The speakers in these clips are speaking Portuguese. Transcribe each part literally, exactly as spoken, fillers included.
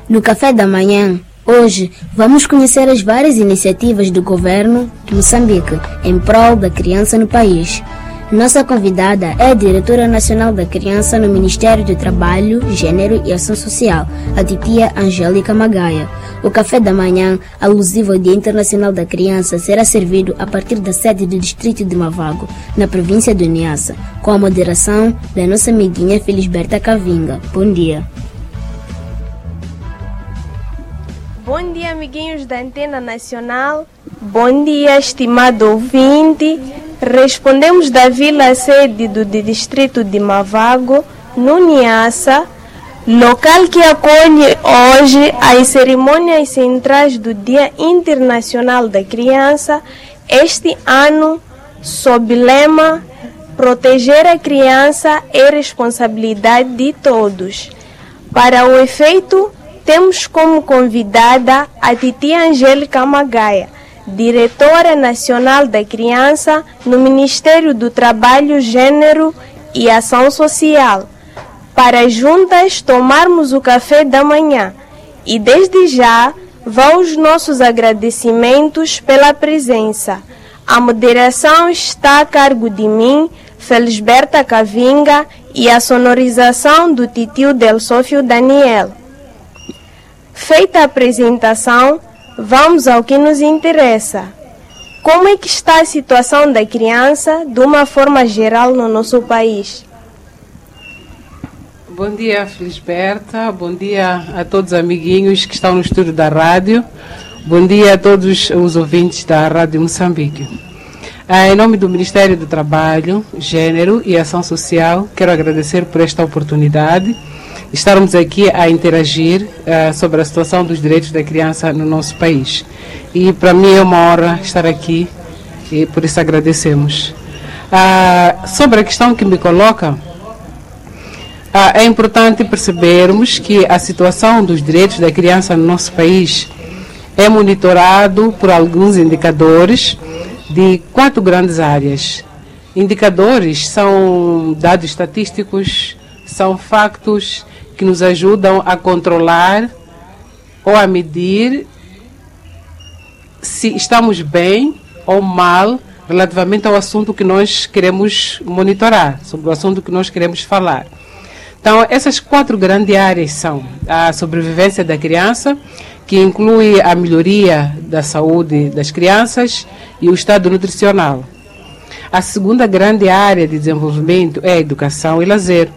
No Café da Manhã, hoje, vamos conhecer as várias iniciativas do governo de Moçambique em prol da criança no país. Nossa convidada é a Diretora Nacional da Criança no Ministério do Trabalho, Gênero e Ação Social, a titia Angélica Magaia. O Café da Manhã, alusivo ao Dia Internacional da Criança, será servido a partir da sede do Distrito de Mavago, na província de Niassa, com a moderação da nossa amiguinha Felisberta Kavinga. Bom dia. Bom dia, amiguinhos da Antena Nacional. Bom dia, estimado ouvinte. Respondemos da vila sede do Distrito de Mavago, no Niassa, local que acolhe hoje as cerimônias centrais do Dia Internacional da Criança, este ano sob o lema Proteger a criança é responsabilidade de todos. Para o efeito, temos como convidada a titia Angélica Magaia, Diretora Nacional da Criança no Ministério do Trabalho, Gênero e Ação Social, para juntas tomarmos o café da manhã. E desde já vão os nossos agradecimentos pela presença. A moderação está a cargo de mim, Felisberta Kavinga, e a sonorização do titio Del Sófio Daniel. Feita a apresentação, vamos ao que nos interessa. Como é que está a situação da criança de uma forma geral no nosso país? Bom dia, Felisberta. Bom dia a todos os amiguinhos que estão no estúdio da rádio. Bom dia a todos os ouvintes da Rádio Moçambique. Em nome do Ministério do Trabalho, Gênero e Ação Social, quero agradecer por esta oportunidade. Estarmos aqui a interagir uh, sobre a situação dos direitos da criança no nosso país. E para mim é uma honra estar aqui e por isso agradecemos. Uh, sobre a questão que me coloca, uh, é importante percebermos que a situação dos direitos da criança no nosso país é monitorado por alguns indicadores de quatro grandes áreas. Indicadores são dados estatísticos, são factos que nos ajudam a controlar ou a medir se estamos bem ou mal relativamente ao assunto que nós queremos monitorar, sobre o assunto que nós queremos falar. Então, essas quatro grandes áreas são a sobrevivência da criança, que inclui a melhoria da saúde das crianças e o estado nutricional. A segunda grande área de desenvolvimento é a educação e lazer.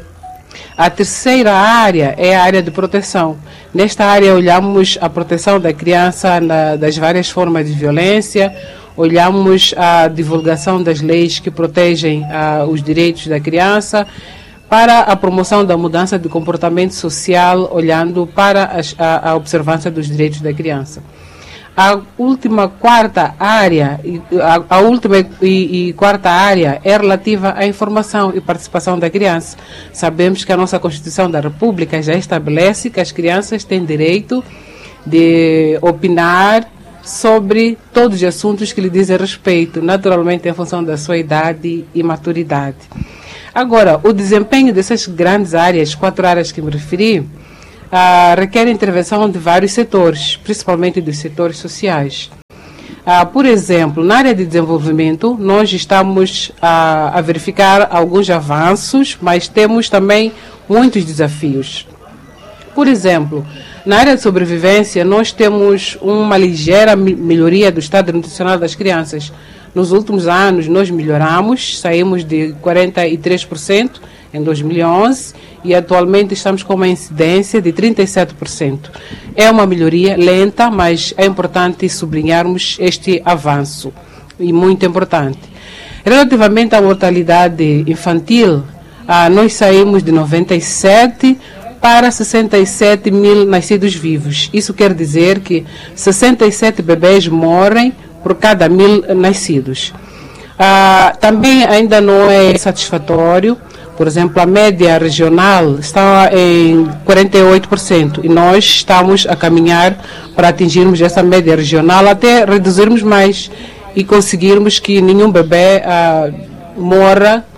A terceira área é a área de proteção. Nesta área olhamos a proteção da criança na, das várias formas de violência, olhamos a divulgação das leis que protegem ah, os direitos da criança, para a promoção da mudança de comportamento social, olhando para as, a, a observância dos direitos da criança. A última quarta área, a, a última e, e quarta área é relativa à informação e participação da criança. Sabemos que a nossa Constituição da República já estabelece que as crianças têm direito de opinar sobre todos os assuntos que lhe dizem respeito, naturalmente em função da sua idade e maturidade. Agora, o desempenho dessas grandes áreas, quatro áreas que me referi, Ah, requer intervenção de vários setores, principalmente dos setores sociais. Ah, por exemplo, na área de desenvolvimento, nós estamos ah, a verificar alguns avanços, mas temos também muitos desafios. Por exemplo, na área de sobrevivência, nós temos uma ligeira melhoria do estado nutricional das crianças. Nos últimos anos, nós melhoramos, saímos de quarenta e três por cento em dois mil e onze e atualmente estamos com uma incidência de trinta e sete por cento. É uma melhoria lenta, mas é importante sublinharmos este avanço, e muito importante. Relativamente à mortalidade infantil, ah, nós saímos de noventa e sete para sessenta e sete mil nascidos vivos. Isso quer dizer que sessenta e sete bebês morrem por cada mil nascidos. Ah, também ainda não é satisfatório. Por exemplo, a média regional está em quarenta e oito por cento e nós estamos a caminhar para atingirmos essa média regional até reduzirmos mais e conseguirmos que nenhum bebê ah, morra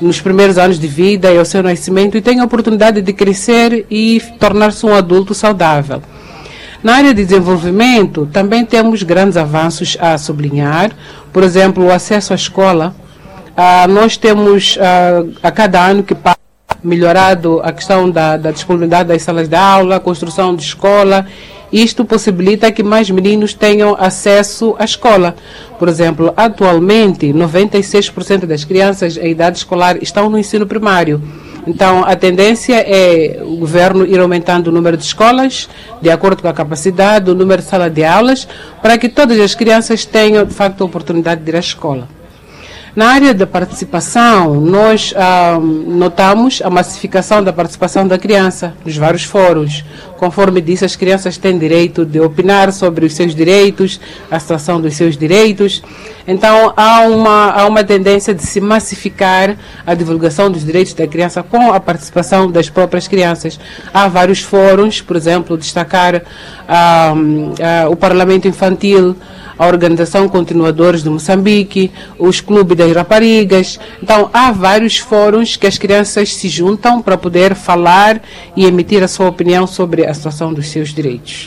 nos primeiros anos de vida e ao seu nascimento e tem a oportunidade de crescer e tornar-se um adulto saudável. Na área de desenvolvimento, também temos grandes avanços a sublinhar. Por exemplo, o acesso à escola. Ah, nós temos, ah, a cada ano que passa, melhorado a questão da, da disponibilidade das salas de aula, a construção de escola. Isto possibilita que mais meninos tenham acesso à escola. Por exemplo, atualmente, noventa e seis por cento das crianças em idade escolar estão no ensino primário. Então, a tendência é o governo ir aumentando o número de escolas, de acordo com a capacidade, o número de salas de aulas, para que todas as crianças tenham, de facto, a oportunidade de ir à escola. Na área da participação, nós ah, notamos a massificação da participação da criança nos vários fóruns. Conforme disse, as crianças têm direito de opinar sobre os seus direitos, a situação dos seus direitos. Então, há uma, há uma tendência de se massificar a divulgação dos direitos da criança com a participação das próprias crianças. Há vários fóruns, por exemplo, destacar ah, ah, o Parlamento Infantil, a Organização Continuadores de Moçambique, os clubes das raparigas. Então, há vários fóruns que as crianças se juntam para poder falar e emitir a sua opinião sobre a situação dos seus direitos.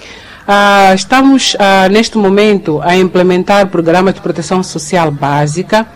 Ah, estamos, ah, neste momento, a implementar programas de proteção social básica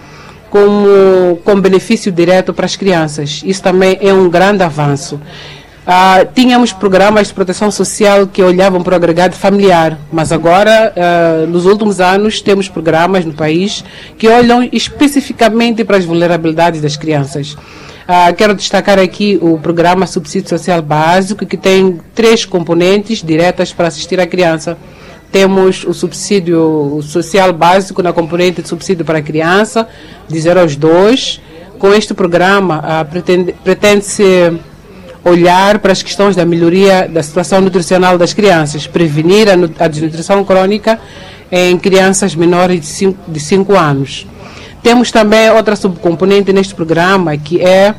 como, com benefício direto para as crianças. Isso também é um grande avanço. Ah, tínhamos programas de proteção social que olhavam para o agregado familiar, mas agora, ah, nos últimos anos, temos programas no país que olham especificamente para as vulnerabilidades das crianças. Ah, quero destacar aqui o programa Subsídio Social Básico, que tem três componentes diretas para assistir a criança. Temos o subsídio social básico na componente de subsídio para a criança, de zero aos dois. Com este programa, ah, pretende, pretende-se olhar para as questões da melhoria da situação nutricional das crianças, prevenir a, a desnutrição crônica em crianças menores de cinco anos. Temos também outra subcomponente neste programa, que é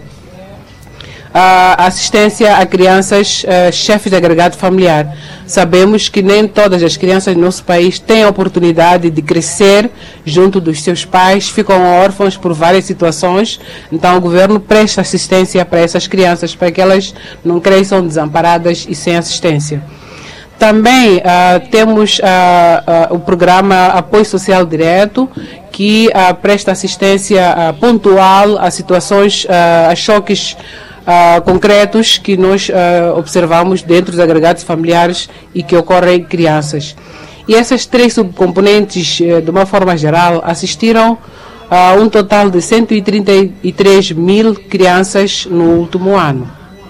a assistência a crianças uh, chefes de agregado familiar. Sabemos que nem todas as crianças do nosso país têm a oportunidade de crescer junto dos seus pais, ficam órfãos por várias situações. Então o governo presta assistência para essas crianças, para que elas não cresçam desamparadas e sem assistência. Também uh, temos uh, uh, o programa Apoio Social Direto, que uh, presta assistência uh, pontual a situações, uh, a choques Uh, concretos que nós uh, observamos dentro dos agregados familiares e que ocorrem em crianças. E essas três subcomponentes, uh, de uma forma geral, assistiram a um total de cento e trinta e três mil crianças no último ano.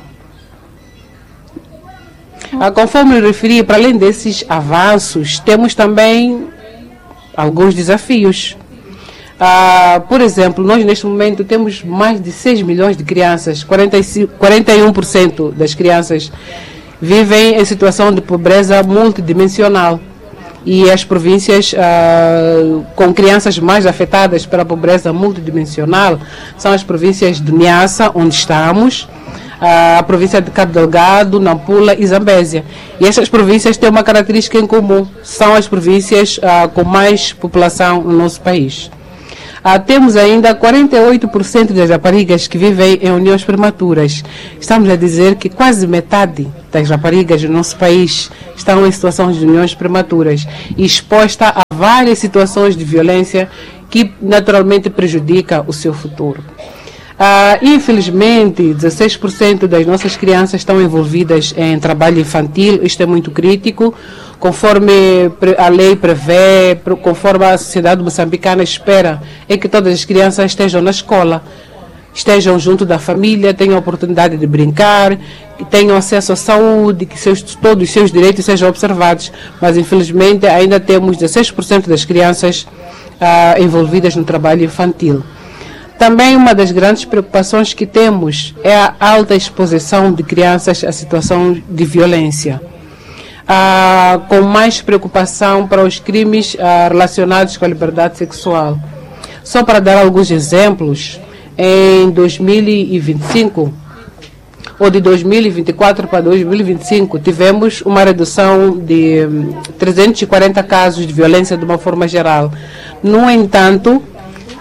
Uh, conforme eu referi, para além desses avanços, temos também alguns desafios. Ah, por exemplo, nós neste momento temos mais de seis milhões de crianças, quarenta e cinco, quarenta e um por cento das crianças vivem em situação de pobreza multidimensional. E as províncias ah, com crianças mais afetadas pela pobreza multidimensional são as províncias de Niassa, onde estamos, a província de Cabo Delgado, Nampula e Zambésia. E essas províncias têm uma característica em comum, são as províncias ah, com mais população no nosso país. Ah, temos ainda quarenta e oito por cento das raparigas que vivem em uniões prematuras. Estamos a dizer que quase metade das raparigas do nosso país estão em situações de uniões prematuras e exposta a várias situações de violência que naturalmente prejudica o seu futuro. Ah, infelizmente, dezesseis por cento das nossas crianças estão envolvidas em trabalho infantil. Isto é muito crítico. Conforme a lei prevê, conforme a sociedade moçambicana espera, é que todas as crianças estejam na escola, estejam junto da família, tenham a oportunidade de brincar, que tenham acesso à saúde, que seus, todos os seus direitos sejam observados. Mas, infelizmente, ainda temos dezesseis por cento das crianças ah, envolvidas no trabalho infantil. Também uma das grandes preocupações que temos é a alta exposição de crianças à situação de violência. Ah, com mais preocupação para os crimes ah, relacionados com a liberdade sexual. Só para dar alguns exemplos, em dois mil e vinte e cinco, ou de dois mil e vinte e quatro para dois mil e vinte e cinco, tivemos uma redução de trezentos e quarenta casos de violência de uma forma geral. No entanto,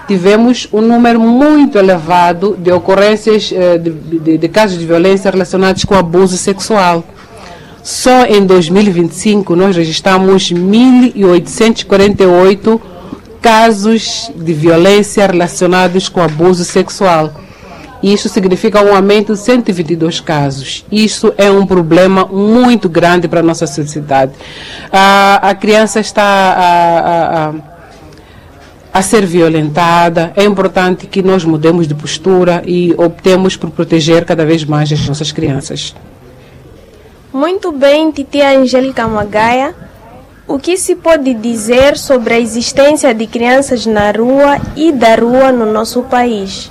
tivemos um número muito elevado de ocorrências uh, de, de, de casos de violência relacionados com abuso sexual. Só em dois mil e vinte e cinco nós registramos mil oitocentos e quarenta e oito casos de violência relacionados com abuso sexual. Isso significa um aumento de cento e vinte e dois casos. Isso é um problema muito grande para a nossa sociedade. A, a criança está a, a, a, a ser violentada. É importante que nós mudemos de postura e optemos por proteger cada vez mais as nossas crianças. Muito bem, titia Angélica Magaia. O que se pode dizer sobre a existência de crianças na rua e da rua no nosso país?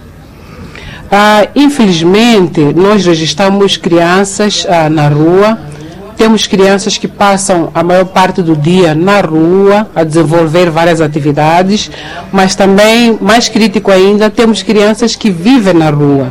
Ah, infelizmente, nós registramos crianças ah, na rua. Temos crianças que passam a maior parte do dia na rua a desenvolver várias atividades, mas também, mais crítico ainda, temos crianças que vivem na rua.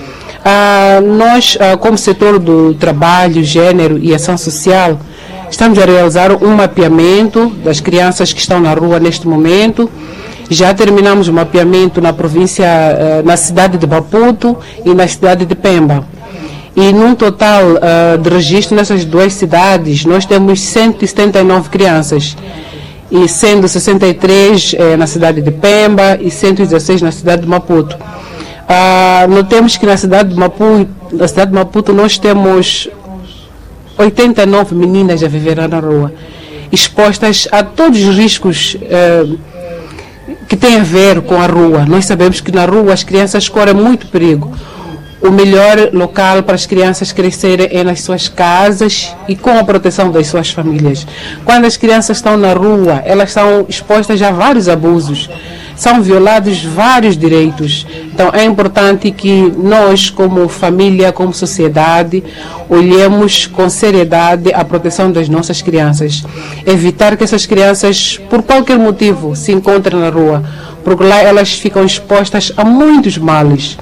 Ah, nós, ah, como setor do trabalho, gênero e ação social, estamos a realizar um mapeamento das crianças que estão na rua neste momento. Já terminamos o mapeamento na província, ah, na cidade de Maputo e na cidade de Pemba. E num total ah, de registro nessas duas cidades, nós temos cento e setenta e nove crianças, e sendo sessenta e três eh, na cidade de Pemba e cento e dezesseis na cidade de Maputo. Ah, notemos que na cidade de Maputo, na cidade de Maputo nós temos oitenta e nove meninas a viver na rua, expostas a todos os riscos eh, que têm a ver com a rua. Nós sabemos que na rua as crianças correm muito perigo. O melhor local para as crianças crescerem é nas suas casas e com a proteção das suas famílias. Quando as crianças estão na rua, elas são expostas a vários abusos, são violados vários direitos. Então é importante que nós, como família, como sociedade, olhemos com seriedade a proteção das nossas crianças. Evitar que essas crianças, por qualquer motivo, se encontrem na rua, porque lá elas ficam expostas a muitos males.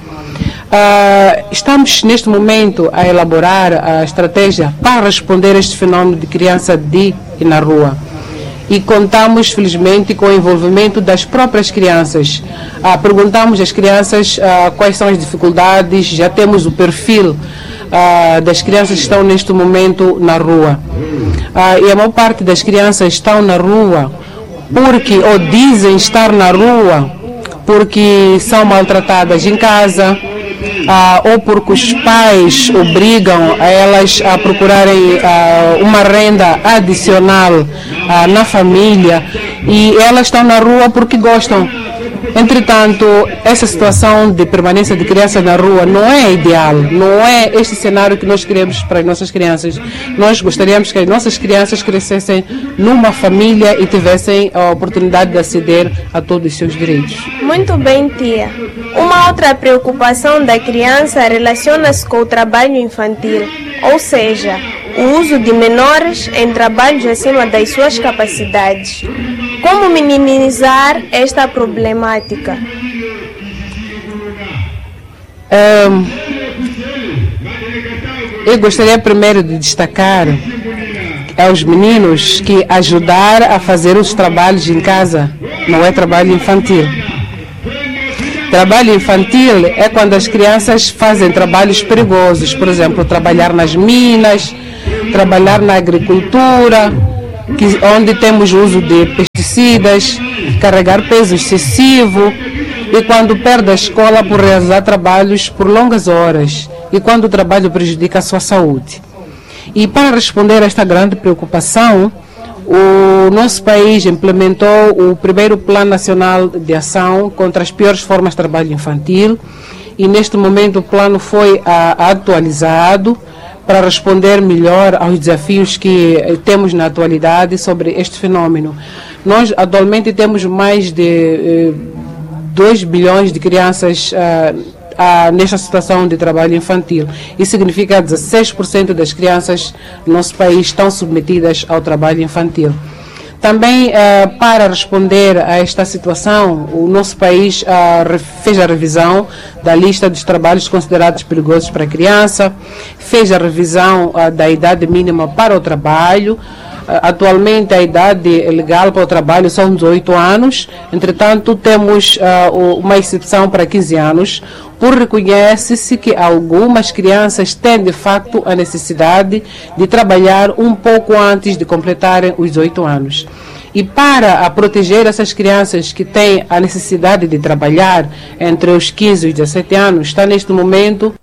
Uh, estamos neste momento a elaborar a estratégia para responder a este fenômeno de criança de e na rua. E contamos, felizmente, com o envolvimento das próprias crianças. Uh, perguntamos às crianças uh, quais são as dificuldades, já temos o perfil uh, das crianças que estão neste momento na rua. Uh, e a maior parte das crianças estão na rua porque, ou dizem estar na rua, porque são maltratadas em casa, Ah, ou porque os pais obrigam a elas a procurarem ah, uma renda adicional ah, na família, e elas estão na rua porque gostam. Entretanto, essa situação de permanência de criança na rua não é ideal, não é este cenário que nós queremos para as nossas crianças. Nós gostaríamos que as nossas crianças crescessem numa família e tivessem a oportunidade de aceder a todos os seus direitos. Muito bem, tia. Uma outra preocupação da criança relaciona-se com o trabalho infantil, ou seja, o uso de menores em trabalhos acima das suas capacidades. Como minimizar esta problemática? Um, eu gostaria primeiro de destacar aos meninos que ajudar a fazer os trabalhos em casa não é trabalho infantil. Trabalho infantil é quando as crianças fazem trabalhos perigosos, por exemplo, trabalhar nas minas, trabalhar na agricultura, que, onde temos uso de pesticidas, carregar peso excessivo, e quando perde a escola por realizar trabalhos por longas horas, e quando o trabalho prejudica a sua saúde. E para responder a esta grande preocupação, o nosso país implementou o primeiro Plano Nacional de Ação contra as piores formas de trabalho infantil, e neste momento o plano foi a, atualizado para responder melhor aos desafios que temos na atualidade sobre este fenômeno. Nós atualmente temos mais de eh, dois bilhões de crianças ah, ah, nesta situação de trabalho infantil. Isso significa que dezesseis por cento das crianças do nosso país estão submetidas ao trabalho infantil. Também, eh, para responder a esta situação, o nosso país eh, fez a revisão da lista dos trabalhos considerados perigosos para a criança, fez a revisão eh, da idade mínima para o trabalho, Atualmente a idade legal para o trabalho são dezoito anos, entretanto temos uh, uma exceção para quinze anos, por reconhece-se que algumas crianças têm de facto a necessidade de trabalhar um pouco antes de completarem os dezoito anos. E para a proteger essas crianças que têm a necessidade de trabalhar entre os quinze e os dezessete anos, está neste momento